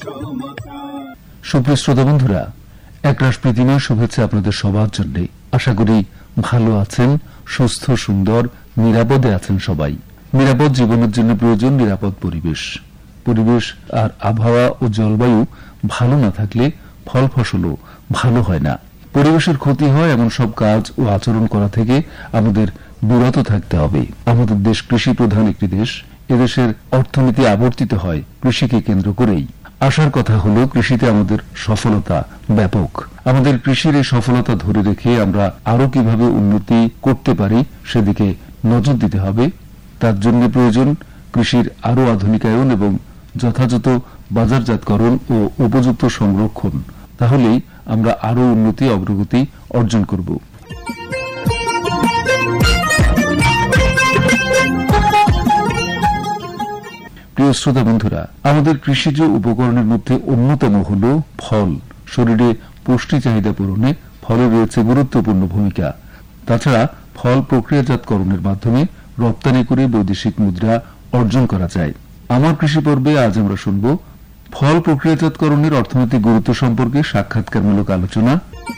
সুপ্রিয় শ্রোতা বন্ধুরা, একরাশ প্রীতিময় শুভেচ্ছা আপনাদের সবার জন্য। আশা করি ভালো আছেন, সুস্থ, সুন্দর, নিরাপদে আছেন সবাই। নিরাপদ জীবনের জন্য প্রয়োজন নিরাপদ পরিবেশ। পরিবেশ আর আবহাওয়া ও জলবায়ু ভালো না থাকলে ফল ফসলও ভালো হয় না। পরিবেশের ক্ষতি হয় এমন সব কাজ ও আচরণ করা থেকে আমাদের বিরত থাকতে হবে। আমাদের দেশ কৃষি প্রধান একটি দেশ। এদেশের অর্থনীতি আবর্তিত হয় কৃষিকে কেন্দ্র করেই। আশার কথা হল কৃষিতে আমাদের সফলতা ব্যাপক। আমাদের কৃষির এই সফলতা ধরে রেখে আমরা আরো কিভাবে উন্নতি করতে পারি সেদিকে নজর দিতে হবে। তার জন্য প্রয়োজন কৃষির আরো আধুনিকায়ন এবং যথাযথ বাজারজাতকরণ ও উপযুক্ত সংরক্ষণ। তাহলেই আমরা আরো উন্নতি অগ্রগতি অর্জন করব। প্রিয় শ্রোতা বন্ধুরা, আমাদের কৃষিজ উপকরণের মধ্যে অন্যতম হল ফল। শরীরে পুষ্টি চাহিদা পূরণে ফলের রয়েছে গুরুত্বপূর্ণ ভূমিকা। তাছাড়া ফল প্রক্রিয়াজাতকরণের মাধ্যমে রপ্তানি করে বৈদেশিক মুদ্রা অর্জন করা যায়। আমার কৃষি পর্বে আজ আমরা শুনব ফল প্রক্রিয়াজাতকরণের অর্থনৈতিক গুরুত্ব সম্পর্কে সাক্ষাৎকারমূলক আলোচনা।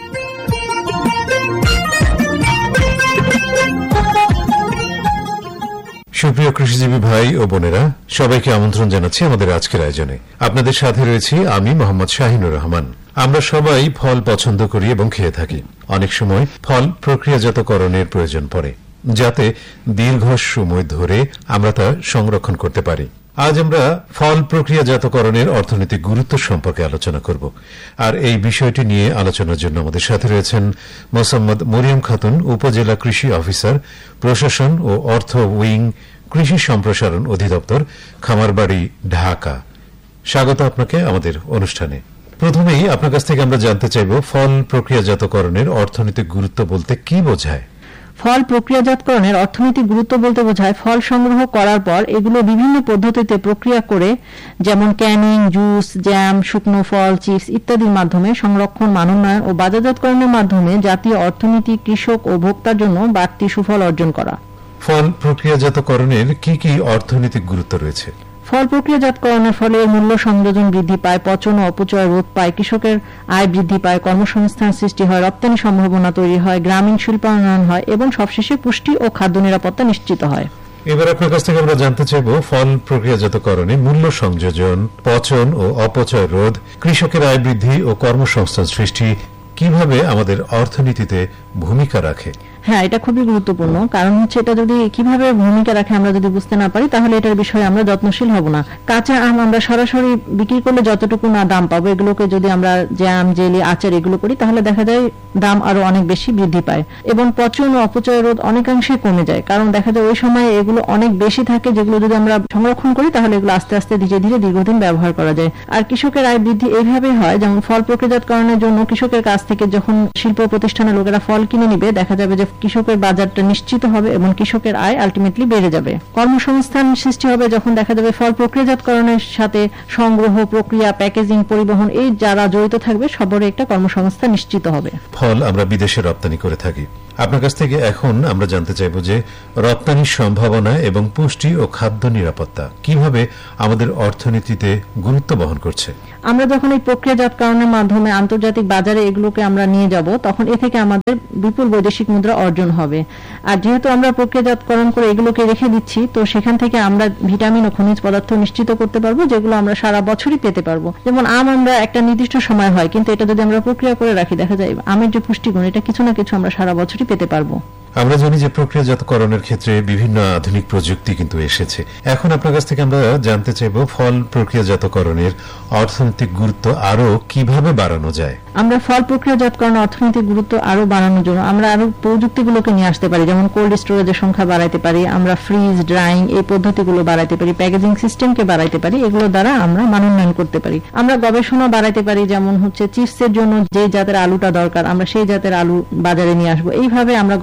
সুপ্রিয় কৃষিজীবী ভাই ও বোনেরা, সবাইকে আমন্ত্রণ জানাচ্ছি আমাদের আজকের আয়োজনে। আপনাদের সাথে রয়েছি আমি মোহাম্মদ শাহিনুর রহমান। আমরা সবাই ফল পছন্দ করি এবং খেয়ে থাকি। অনেক সময় ফল প্রক্রিয়াজাতকরণের প্রয়োজন পড়ে, যাতে দীর্ঘ সময় ধরে আমরা তা সংরক্ষণ করতে পারি। আজ আমরা ফল প্রক্রিয়াজাতকরণের অর্থনৈতিক গুরুত্ব সম্পর্কে আলোচনা করব। আর এই বিষয়টি নিয়ে আলোচনার জন্য আমাদের সাথে রয়েছেন মোসাম্মদ মরিয়ম খাতুন, উপজেলা কৃষি অফিসার, প্রশাসন ও অর্থ উইং, কৃষি সম্প্রসারণ অধিদপ্তর, খামারবাড়ি, ঢাকা। স্বাগত আপনাকে আমাদের অনুষ্ঠানে। প্রথমেই আপনার কাছ থেকে আমরা জানতে চাইব ফল প্রক্রিয়াজাতকরণের অর্থনৈতিক গুরুত্ব বলতে কি বোঝায়? ফল প্রক্রিয়াজাতকরণের অর্থনৈতিক গুরুত্ব বলতে বোঝায় ফল সংগ্রহ করার পর এগুলো বিভিন্ন পদ্ধতিতে প্রক্রিয়া করে, যেমন ক্যানিং, জুস, জ্যাম, শুকনো ফল, চিপস ইত্যাদির মাধ্যমে সংরক্ষণ, মানোন্নয়ন ও বাজারজাতকরণের মাধ্যমে জাতীয় অর্থনীতি, কৃষক ও ভোক্তার জন্য বাড়তি সুফল অর্জন করা। ফল প্রক্রিয়াজাতকরণের কি কি অর্থনৈতিক গুরুত্ব রয়েছে? ফল প্রক্রিয়াজাতকরণের ফলে মূল্য সংযোজন বৃদ্ধি পায়, পচন ও অপচয় রোধ পায়, কৃষকের আয় বৃদ্ধি পায়, কর্মসংস্থান সৃষ্টি হয়, রপ্তানি সম্ভাবনা তৈরি হয়, গ্রামীণ শিল্পায়ন হয় এবং সবশেষে পুষ্টি ও খাদ্য নিরাপত্তা নিশ্চিত হয়। এবার আপনার কাছ থেকে আমরা জানতে চাইব ফল প্রক্রিয়াজাতকরণে মূল্য সংযোজন, পচন ও অপচয় রোধ, কৃষকের আয় বৃদ্ধি ও কর্মসংস্থান সৃষ্টি কিভাবে আমাদের অর্থনীতিতে ভূমিকা রাখে? হ্যাঁ, এটা খুবই গুরুত্বপূর্ণ। কারণ হচ্ছে এটা যদি কিভাবে ভূমিকা রাখে আমরা যদি বুঝতে না পারি তাহলে এটার বিষয়ে আমরা যত্নশীল হব না। কাঁচা আম আমরা সরাসরি বিক্রি করলে যতটুকু না দাম পাবো, এগুলোকে যদি আমরা জ্যাম, জেলি, আচার এগুলো করি তাহলে দেখা যায় দাম আরো অনেক বেশি বৃদ্ধি পায় এবং পচন ও অপচয় রোধ অনেকাংশে কমে যায়। কারণ দেখা যায় ওই সময় এগুলো অনেক বেশি থাকে, যেগুলো যদি আমরা সংরক্ষণ করি তাহলে এগুলো আস্তে আস্তে ধীরে ধীরে দীর্ঘদিন ব্যবহার করা যায়। আর কৃষকের আয় বৃদ্ধি এইভাবে হয়, যেমন ফল প্রক্রিয়াজাতকরণের জন্য কৃষকের কাছ থেকে যখন শিল্প প্রতিষ্ঠানের লোকেরা ফল কিনে নিবে, দেখা যাবে যে কৃষকের বাজারটা নিশ্চিত হবে এবং কৃষকের আয় আলটিমেটলি বেড়ে যাবে। কর্মসংস্থান সৃষ্টি হবে যখন দেখা যাবে ফল প্রক্রিয়াজাতকরণের সাথে সংগ্রহ, প্রক্রিয়া, প্যাকেজিং, পরিবহন এই যারা জড়িত থাকবে সবারই একটা কর্মসংস্থান নিশ্চিত হবে। ফল আমরা বিদেশে রপ্তানি করে থাকি। আপনার কাছ থেকে এখন আমরা জানতে চাইব যে রপ্তানির সম্ভাবনা এবং পুষ্টি ও খাদ্য নিরাপত্তা কিভাবে আমাদের অর্থনীতিতে গুরুত্ব বহন করছে। আমরা যখন এই প্রক্রিয়াজাতকরণের মাধ্যমে আন্তর্জাতিক বাজারে এগুলোকে আমরা নিয়ে যাব, তখন এ থেকে আমাদের বিপুল বৈদেশিক মুদ্রা অর্জন হবে। আর যেহেতু আমরা প্রক্রিয়াজাতকরণ করে এগুলোকে রেখে দিচ্ছি, তো সেখান থেকে আমরা ভিটামিন ও খনিজ পদার্থ নিশ্চিত করতে পারবো, যেগুলো আমরা সারা বছরই পেতে পারবো। যেমন আম আমরা একটা নির্দিষ্ট সময় হয়, কিন্তু এটা যদি আমরা প্রক্রিয়া করে রাখি দেখা যায় আমের যে পুষ্টিগুণ এটা কিছু না কিছু আমরা সারা বছরই পেতে পারবো। আমরা জানি যে প্রক্রিয়াজাতকরণের ক্ষেত্রে বিভিন্ন আধুনিক প্রযুক্তি কিন্তু এসেছে। এখন আপনার কাছ থেকে আমরা জানতে চাইব ফল প্রক্রিয়াজাতকরণের অর্থনৈতিক গুরুত্ব আরো কিভাবে বাড়ানো যায়। আমরা ফল প্রক্রিয়াজাতকরণ অর্থনৈতিক গুরুত্ব আরো বাড়ানোর জন্য আমরা আরো প্রযুক্তিগুলোকে নিয়ে আসতে পারি, যেমন কোল্ড স্টোরেজের সংখ্যা বাড়াইতে পারি, আমরা ফ্রিজ, ড্রাইং এই পদ্ধতিগুলো বাড়াইতে পারি, প্যাকেজিং সিস্টেমকে বাড়াইতে পারি, এগুলো দ্বারা আমরা মানোন্নয়ন করতে পারি। আমরা গবেষণা বাড়াইতে পারি, যেমন হচ্ছে চিপসের জন্য যে জাতের আলুটা দরকার আমরা সেই জাতের আলু বাজারে নিয়ে আসবো। এইভাবে আমরা গবেষণার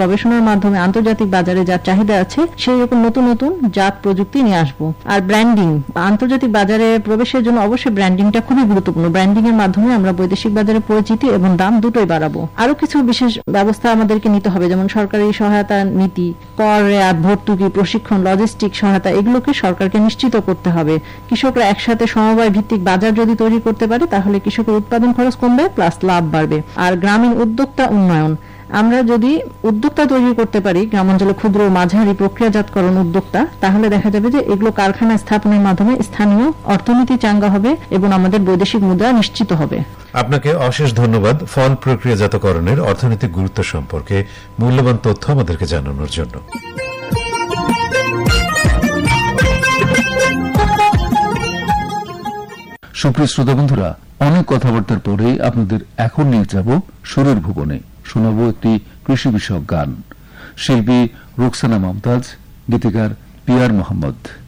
মাধ্যমে আন্তর্জাতিক বাজারে যার চাহিদা আছে সেই রকম নতুন নতুন জাত প্রযুক্তি নিয়ে আসবো। আর ব্র্যান্ডিং, আন্তর্জাতিক বাজারে প্রবেশের জন্য অবশ্যই ব্র্যান্ডিংটা খুবই গুরুত্বপূর্ণ। ব্র্যান্ডিং এর মাধ্যমে আমরা বৈদেশিক বাজারে পরিচিতি এবং দাম দুটোই বাড়াবো। আরো কিছু বিশেষ ব্যবস্থা আমাদেরকে নিতে হবে, যেমন সরকারি সহায়তা নীতি, কর রেয়াত, ভর্তুকি, প্রশিক্ষণ, লজিস্টিক সহায়তা, এগুলোকে সরকারকে নিশ্চিত করতে হবে। কৃষকরা একসাথে সমবায় ভিত্তিক বাজার যদি তৈরি করতে পারে তাহলে কৃষকের উৎপাদন খরচ কমবে, প্লাস লাভ বাড়বে। আর গ্রামীণ উদ্যোক্তা উন্নয়ন, আমরা যদি উদ্যোক্তা তৈরি করতে পারি গ্রামাঞ্চলে ক্ষুদ্র মাঝারি প্রক্রিয়াজাতকরণ উদ্যোক্তা, তাহলে দেখা যাবে যে এগুলো কারখানা স্থাপনের মাধ্যমে স্থানীয় অর্থনীতি চাঙ্গা হবে এবং আমাদের বৈদেশিক মুদ্রা নিশ্চিত হবে। আপনাকে অশেষ ধন্যবাদ ফল প্রক্রিয়াজাতকরণের অর্থনৈতিক গুরুত্ব সম্পর্কে মূল্যবান তথ্য আমাদেরকে জানানোর জন্য। সুপ্রিয় শ্রোতা বন্ধুরা, অনেক কথাবার্তার পরে আপনাদের এখন নিয়ে যাব সুরের ভুবনে। শোনাবো একটি কৃষি বিষয়ক গান। শিল্পী রুকসানা মমতাজ, গীতিকার পিয়ার মোহাম্মদ।